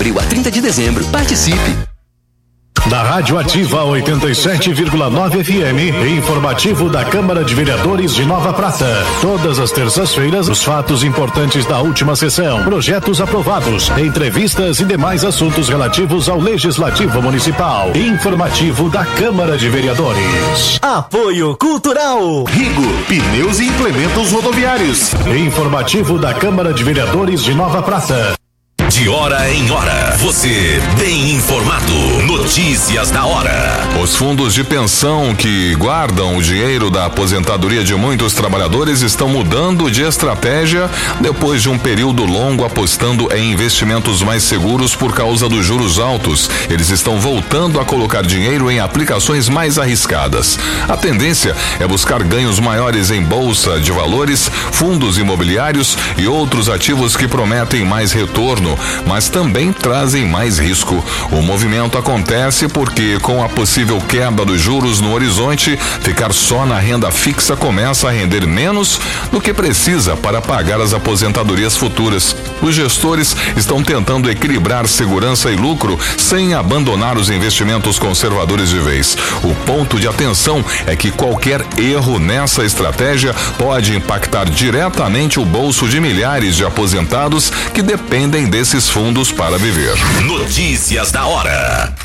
abril a 30 de dezembro. Participe! Da Rádio Ativa 87,9 FM, informativo da Câmara de Vereadores de Nova Prata. Todas as terças-feiras, os fatos importantes da última sessão, projetos aprovados, entrevistas e demais assuntos relativos ao Legislativo Municipal. Informativo da Câmara de Vereadores. Apoio Cultural. Rigo, pneus e implementos rodoviários. Informativo da Câmara de Vereadores de Nova Prata. De hora em hora, você bem informado. Notícias da hora. Os fundos de pensão que guardam o dinheiro da aposentadoria de muitos trabalhadores estão mudando de estratégia depois de um período longo apostando em investimentos mais seguros por causa dos juros altos. Eles estão voltando a colocar dinheiro em aplicações mais arriscadas. A tendência é buscar ganhos maiores em bolsa de valores, fundos imobiliários e outros ativos que prometem mais retorno, mas também trazem mais risco. O movimento acontece porque, com a possível queda dos juros no horizonte, ficar só na renda fixa começa a render menos do que precisa para pagar as aposentadorias futuras. Os gestores estão tentando equilibrar segurança e lucro sem abandonar os investimentos conservadores de vez. O ponto de atenção é que qualquer erro nessa estratégia pode impactar diretamente o bolso de milhares de aposentados que dependem desses fundos para viver. Notícias da hora.